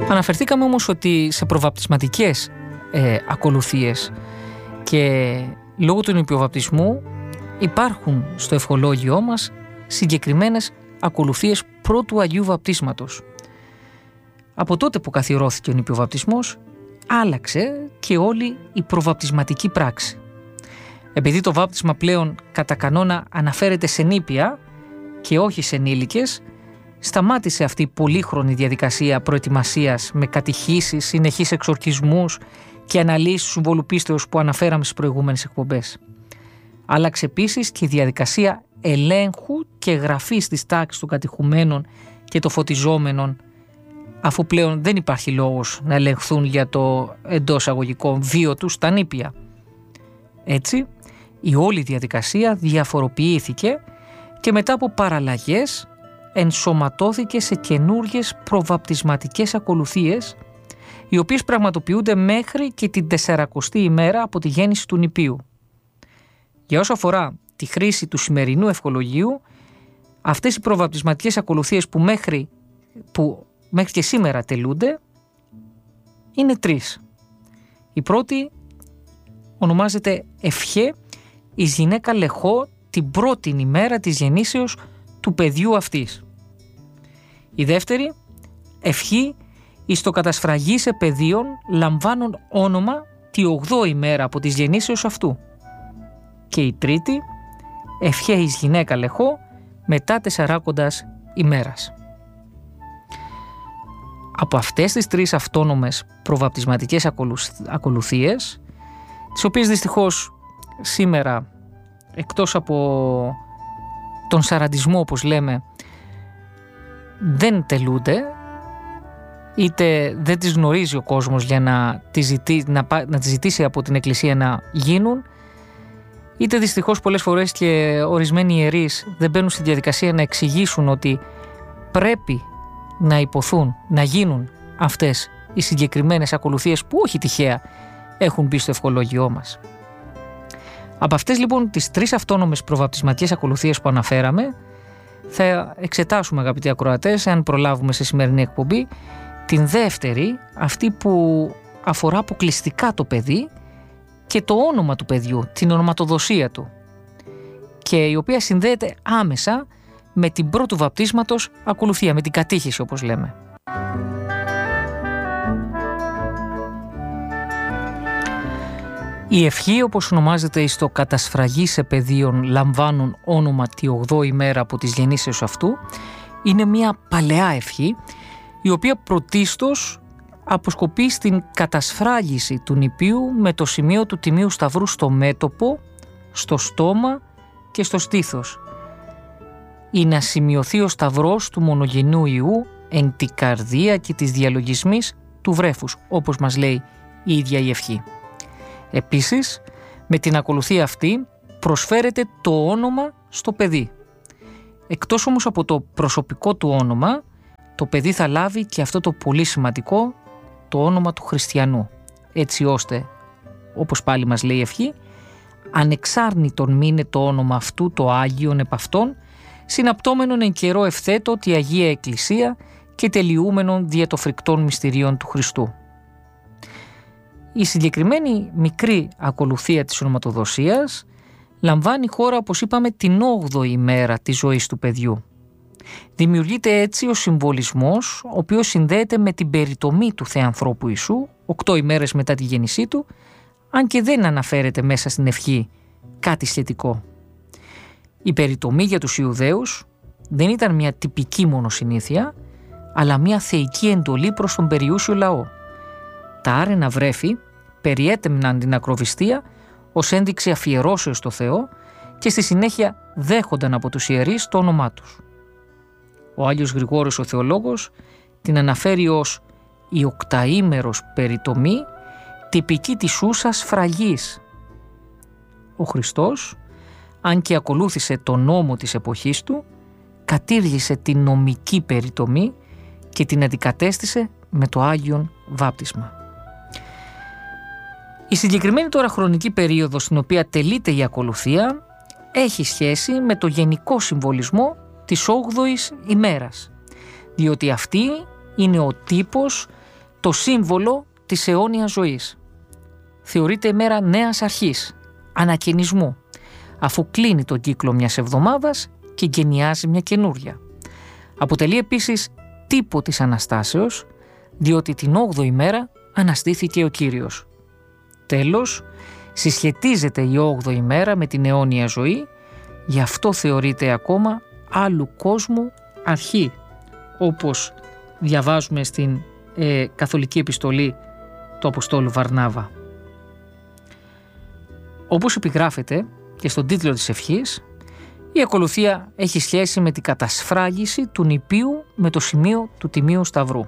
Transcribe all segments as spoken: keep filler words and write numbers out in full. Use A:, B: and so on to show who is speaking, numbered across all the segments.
A: Αναφερθήκαμε όμως ότι σε προβαπτισματικές ε, ακολουθίες και λόγω του νηπιοβαπτισμού υπάρχουν στο ευχολόγιό μας συγκεκριμένες ακολουθίες πρώτου Αγίου Βαπτίσματος. Από τότε που καθιερώθηκε ο νηπιοβαπτισμός άλλαξε και όλη η προβαπτισματική πράξη. Επειδή το βάπτισμα πλέον κατά κανόνα αναφέρεται σε νήπια και όχι σε ενήλικες, σταμάτησε αυτή η πολύχρονη διαδικασία προετοιμασίας με κατηχήσεις, συνεχείς εξορκισμούς και αναλύσεις του συμβόλου πίστεως που αναφέραμε στις προηγούμενες εκπομπές. Άλλαξε επίσης και η διαδικασία ελέγχου και γραφής της τάξης των κατηχουμένων και των φωτιζόμενων, αφού πλέον δεν υπάρχει λόγος να ελεγχθούν για το εντός αγωγικών βίο τους τα νήπια. Έτσι, η όλη διαδικασία διαφοροποιήθηκε και μετά από παραλλαγές ενσωματώθηκε σε καινούργιες προβαπτισματικές ακολουθίες, οι οποίες πραγματοποιούνται μέχρι και την τεσσαρακοστή ημέρα από τη γέννηση του νηπίου. Για όσο αφορά τη χρήση του σημερινού ευχολογίου, αυτές οι προβαπτισματικές ακολουθίες που μέχρι, που μέχρι και σήμερα τελούνται είναι τρεις. Η πρώτη ονομάζεται ευχέ εις γυναίκα λεχώ την πρώτη ημέρα της γεννήσεως του παιδιού αυτής. Η δεύτερη, ευχή εις το κατασφραγίσε παιδίον λαμβάνουν όνομα τη ογδόη ημέρα από της γεννήσεως αυτού. Και η τρίτη, ευχέ εις γυναίκα λεχώ μετά τεσσαράκοντας ημέρας. Από αυτές τις τρεις αυτόνομες προβαπτισματικές ακολουθίες, τις οποίες δυστυχώς σήμερα, εκτός από τον σαραντισμό όπως λέμε, δεν τελούνται, είτε δεν τις γνωρίζει ο κόσμος για να τις, ζητή, να, να τις ζητήσει από την Εκκλησία να γίνουν, είτε δυστυχώς πολλές φορές και ορισμένοι ιερείς δεν μπαίνουν στη διαδικασία να εξηγήσουν ότι πρέπει να υποθούν, να γίνουν αυτές οι συγκεκριμένες ακολουθίες που όχι τυχαία έχουν μπει στο ευχολόγιό μας. Από αυτές λοιπόν τις τρεις αυτόνομες προβαπτισματικές ακολουθίες που αναφέραμε, θα εξετάσουμε, αγαπητοί ακροατές, αν προλάβουμε σε σημερινή εκπομπή, την δεύτερη, αυτή που αφορά αποκλειστικά το παιδί και το όνομα του παιδιού, την ονοματοδοσία του, και η οποία συνδέεται άμεσα με την πρώτου βαπτίσματος ακολουθία, με την κατήχηση όπως λέμε. Η ευχή, όπως ονομάζεται εις το κατασφραγή σε παιδίον λαμβάνουν όνομα τη ογδόη ημέρα από της γεννήσεως αυτού, είναι μια παλαιά ευχή η οποία πρωτίστως αποσκοπεί στην κατασφράγιση του νηπίου με το σημείο του Τιμίου Σταυρού στο μέτωπο, στο στόμα και στο στήθος, ή να σημειωθεί ο σταυρός του μονογενού Υιού εν τη καρδία και της διαλογισμής του βρέφους, όπως μας λέει η ίδια η ευχή. Επίσης, με την ακολουθία αυτή προσφέρεται το όνομα στο παιδί. Εκτός όμως από το προσωπικό του όνομα, το παιδί θα λάβει και αυτό το πολύ σημαντικό, το όνομα του χριστιανού, έτσι ώστε, όπως πάλι μας λέει η ευχή, ανεξάρνητον μείνε το όνομα αυτού το Άγιον επ' αυτόν, συναπτώμενον εν καιρό ευθέτω τη Αγία Εκκλησία και τελειούμενον δια το φρικτών μυστηρίων του Χριστού. Η συγκεκριμένη μικρή ακολουθία της ονοματοδοσίας λαμβάνει χώρα, όπως είπαμε, την όγδοη ημέρα της ζωής του παιδιού. Δημιουργείται έτσι ο συμβολισμός, ο οποίος συνδέεται με την περιτομή του Θεανθρώπου Ιησού, οκτώ ημέρες μετά τη γέννησή του, αν και δεν αναφέρεται μέσα στην ευχή κάτι σχετικό. Η περιτομή για τους Ιουδαίους δεν ήταν μια τυπική μόνο συνήθεια, αλλά μια θεϊκή εντολή προς τον περιούσιο λαό. Τα άρενα βρέφη περιέτεμναν την ακροβυστία ως ένδειξη αφιερώσεως στο Θεό και στη συνέχεια δέχονταν από τους ιερείς το όνομά τους. Ο Άγιος Γρηγόριος ο Θεολόγος την αναφέρει ως η οκταήμερος περιτομή τυπική της ούσας φραγής. Ο Χριστός, αν και ακολούθησε τον νόμο της εποχής του, κατήργησε την νομική περιτομή και την αντικατέστησε με το Άγιον Βάπτισμα. Η συγκεκριμένη τώρα χρονική περίοδος στην οποία τελείται η ακολουθία έχει σχέση με το γενικό συμβολισμό της όγδοης ημέρας, διότι αυτή είναι ο τύπος το σύμβολο της αιώνιας ζωής. Θεωρείται μέρα νέας αρχής, ανακαινισμού, αφού κλείνει τον κύκλο μιας εβδομάδας και γενιάζει μια καινούρια. Αποτελεί επίσης τύπο της Αναστάσεως, διότι την όγδοη μέρα αναστήθηκε ο Κύριος. Τέλος, συσχετίζεται η όγδοη μέρα με την αιώνια ζωή, γι' αυτό θεωρείται ακόμα άλλου κόσμου αρχή, όπως διαβάζουμε στην ε, καθολική επιστολή του Αποστόλου Βαρνάβα. Όπως επιγράφεται και στον τίτλο της ευχής, η ακολουθία έχει σχέση με την κατασφράγιση του νηπίου με το σημείο του Τιμίου Σταυρού.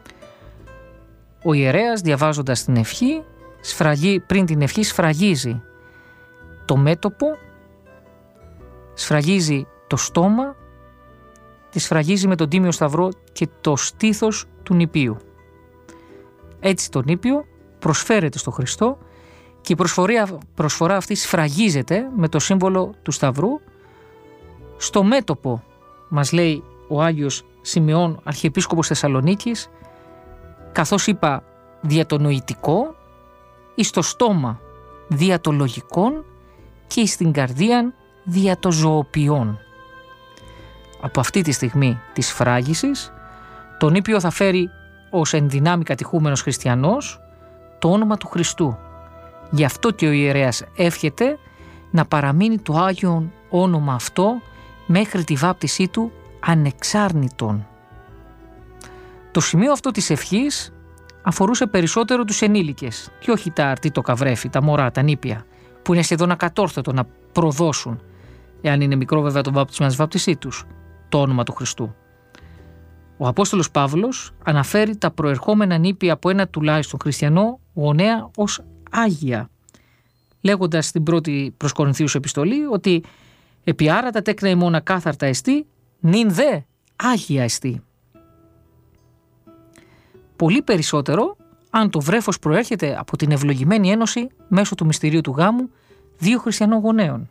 A: Ο ιερέας, διαβάζοντας την ευχή, σφραγί, πριν την ευχή σφραγίζει το μέτωπο, σφραγίζει το στόμα, τη σφραγίζει με τον Τίμιο Σταυρό και το στήθος του νηπίου. Έτσι το νήπιο προσφέρεται στο Χριστό και η προσφορά, προσφορά αυτή σφραγίζεται με το σύμβολο του Σταυρού. Στο μέτωπο, μας λέει ο Άγιος Σημεών, Αρχιεπίσκοπος Θεσσαλονίκης, καθώς είπα δια το νοητικό, ή στο στόμα δια το λογικόν και στην καρδίαν δια το ζωοποιόν. Από αυτή τη στιγμή της φράγισης, τον νήπιο θα φέρει ως ενδυνάμει κατηχούμενος χριστιανός το όνομα του Χριστού. Γι' αυτό και ο ιερέας εύχεται να παραμείνει το Άγιον όνομα αυτό μέχρι τη βάπτισή του ανεξάρνητον. Το σημείο αυτό της ευχής αφορούσε περισσότερο τους ενήλικες και όχι τα αρτί, το καβρέφι, τα μωρά, τα νήπια, που είναι σχεδόν ακατόρθωτο να προδώσουν, εάν είναι μικρό βέβαια το βάπτισμα της βάπτισή τους, το όνομα του Χριστού. Ο Απόστολος Παύλος αναφέρει τα προερχόμενα νήπια από ένα τουλάχιστον χριστιανό γονέα ως άγια, λέγοντας στην πρώτη προς Κορινθίους επιστολή ότι «επί άρα τα τέκνα ημών ακάθαρτα εστί, νυν δε άγια εστί». Πολύ περισσότερο αν το βρέφος προέρχεται από την ευλογημένη ένωση μέσω του μυστηρίου του γάμου δύο χριστιανών γονέων.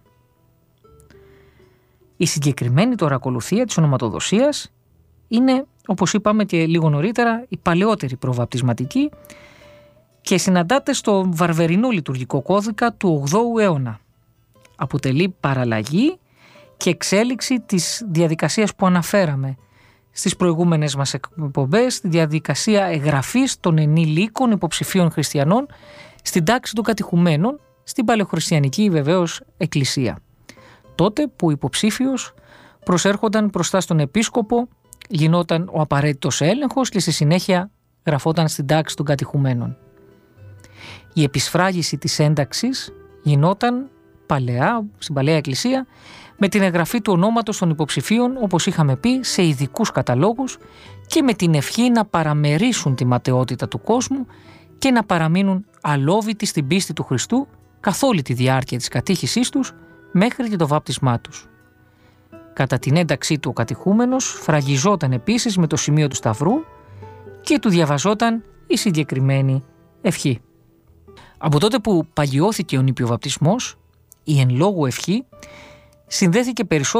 A: Η συγκεκριμένη τώρα ακολουθία της ονοματοδοσίας είναι, όπως είπαμε και λίγο νωρίτερα, η παλαιότερη προβαπτισματική και συναντάται στο βαρβερινό λειτουργικό κώδικα του ογδόου αιώνα. Αποτελεί παραλλαγή και εξέλιξη της διαδικασίας που αναφέραμε στις προηγούμενες μας εκπομπές, τη διαδικασία εγγραφής των ενηλίκων υποψηφίων χριστιανών στην τάξη των κατηχουμένων, στην παλαιοχριστιανική βεβαίως εκκλησία. Τότε που ο υποψήφιος προσέρχονταν μπροστά στον επίσκοπο, γινόταν ο απαραίτητος έλεγχος και στη συνέχεια γραφόταν στην τάξη των κατηχουμένων. Η επισφράγιση της ένταξης γινόταν παλαιά, στην παλαιά εκκλησία, με την εγγραφή του ονόματος των υποψηφίων, όπως είχαμε πει, σε ειδικούς καταλόγους και με την ευχή να παραμερίσουν τη ματαιότητα του κόσμου και να παραμείνουν αλόβητοι στην πίστη του Χριστού καθ' όλη τη διάρκεια της κατήχησής τους μέχρι και το βάπτισμά τους. Κατά την ένταξή του ο κατηχούμενος φραγιζόταν επίσης με το σημείο του Σταυρού και του διαβαζόταν η συγκεκριμένη ευχή. Από τότε που παγιώθηκε ο νηπιοβαπτισμός, η εν λόγω ευχή συνδέθηκε περισσότερο